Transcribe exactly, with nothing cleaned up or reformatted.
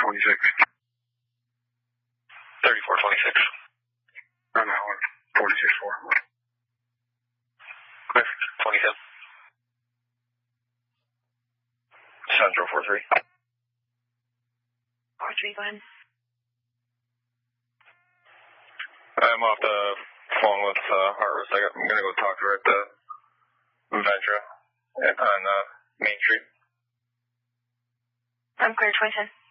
twenty-six. thirty-four twenty-six. I'm out. forty-six four. Clear. twenty-seven. Central four three. four three, go ahead. I'm off the phone with uh, Harvest. I got, I'm going to go talk to her at the Ventura on uh, Main Street. I'm clear, twenty ten.